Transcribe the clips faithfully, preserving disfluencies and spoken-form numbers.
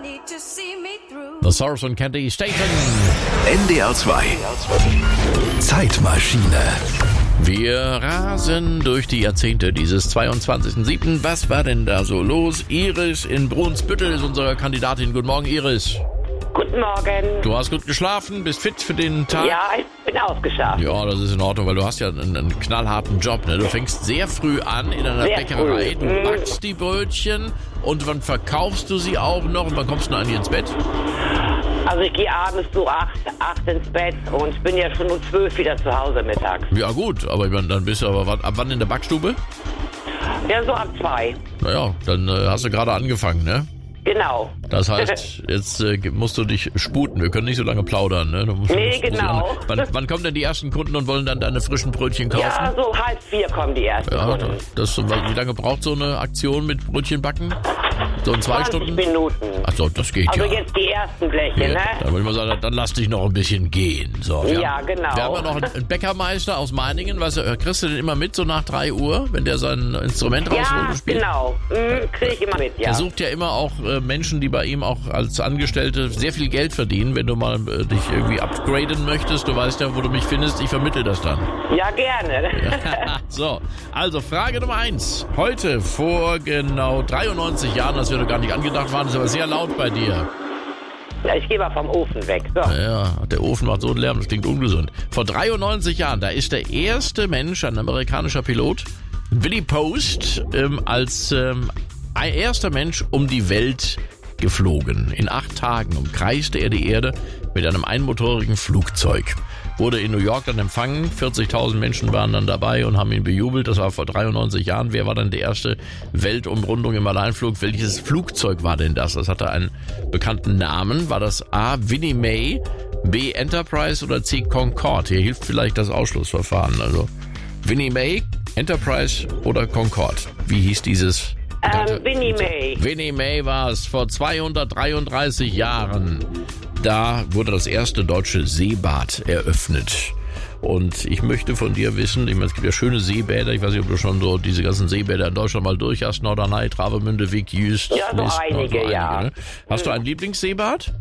The Source und Candy Staten. N D R zwei. Zeitmaschine. Wir rasen durch die Jahrzehnte dieses zweiundzwanzigsten siebten Was war denn da so los? Iris in Brunsbüttel ist unsere Kandidatin. Guten Morgen, Iris. Guten Morgen. Du hast gut geschlafen, bist fit für den Tag? Ja, ich bin ausgeschafft. Ja, das ist in Ordnung, weil du hast ja einen, einen knallharten Job. Ne? Du fängst sehr früh an in einer Sehr Bäckerei. früh. Du Mhm. backst die Brötchen und wann verkaufst du sie auch noch und wann kommst du noch ins Bett? Also ich gehe abends so acht, acht ins Bett und bin ja schon um zwölf wieder zu Hause mittags. Ja gut, aber ich meine, dann bist du aber wann, ab wann in der Backstube? Ja, so ab zwei. Naja, dann äh, hast du gerade angefangen, ne? Genau. Das heißt, jetzt äh, musst du dich sputen. Wir können nicht so lange plaudern, ne? Du musst, Nee, musst, musst genau. Wann, wann kommen denn die ersten Kunden und wollen dann deine frischen Brötchen kaufen? Ja, so halb vier kommen die ersten Ja, Kunden. das, wie lange braucht so eine Aktion mit Brötchen backen? So in zwei zwanzig Stunden? Minuten. Ach so, das geht Also ja. jetzt die ersten Bleche, Ja, ne? dann würde ich mal sagen, dann lass dich noch ein bisschen gehen. So, wir Ja, haben, genau. Wir haben ja noch einen Bäckermeister aus Meiningen. Weißt du, kriegst du den immer mit, so nach drei Uhr, wenn der sein Instrument rausholt Ja, und spielt? genau. Mhm, kriege ich immer mit, ja. Der sucht ja immer auch äh, Menschen, die bei ihm auch als Angestellte sehr viel Geld verdienen. Wenn du mal äh, dich irgendwie upgraden möchtest, du weißt ja, wo du mich findest, ich vermittle das dann. Ja, gerne. So, also Frage Nummer eins. Heute vor genau dreiundneunzig Jahren, das wir doch gar nicht angedacht waren, ist aber sehr laut bei dir. Ja, ich gehe mal vom Ofen weg. So. Ja, der Ofen macht so einen Lärm, das klingt ungesund. Vor dreiundneunzig Jahren, da ist der erste Mensch, ein amerikanischer Pilot, Willie Post, ähm, als ähm, ein erster Mensch um die Welt geflogen. In acht Tagen umkreiste er die Erde mit einem einmotorigen Flugzeug. Wurde in New York dann empfangen, vierzigtausend Menschen waren dann dabei und haben ihn bejubelt. Das war vor dreiundneunzig Jahren. Wer war dann die erste Weltumrundung im Alleinflug? Welches Flugzeug war denn das? Das hatte einen bekannten Namen. War das A. Winnie May, B. Enterprise oder C. Concorde? Hier hilft vielleicht das Ausschlussverfahren. Also Winnie May, Enterprise oder Concorde? Wie hieß dieses? Ähm, Winnie May. Winnie May war es vor zweihundertdreiunddreißig Jahren. Da wurde das erste deutsche Seebad eröffnet. Und ich möchte von dir wissen, ich meine, es gibt ja schöne Seebäder, ich weiß nicht, ob du schon so diese ganzen Seebäder in Deutschland mal durch hast, Norderney, Travemünde, Wick, Jüst. Ja, so List, einige, so ja. Ne? Hast du ein Lieblingsseebad?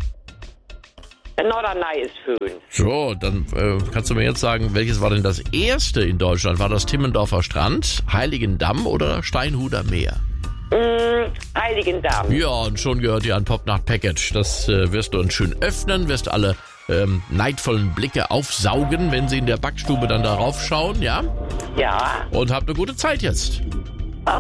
Norderney ist schön. So, dann äh, kannst du mir jetzt sagen, welches war denn das erste in Deutschland? War das Timmendorfer Strand, Heiligendamm oder Steinhuder Meer? Mm, Heiligendamm. Ja, und schon gehört dir ein Popnacht-Package. Das äh, wirst du dann schön öffnen, wirst alle ähm, neidvollen Blicke aufsaugen, wenn sie in der Backstube dann darauf schauen, ja? Ja. Und habt eine gute Zeit jetzt.